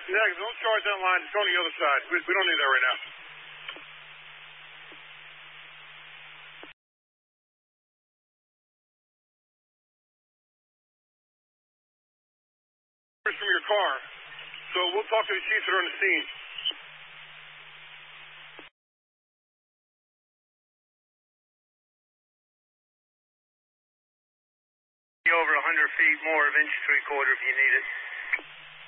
Yeah, don't charge that line. It's on the other side. We don't need that right now. From your car. So we'll talk to the chiefs that are on the scene. Over 100 feet more of inch 3/4 if you need it.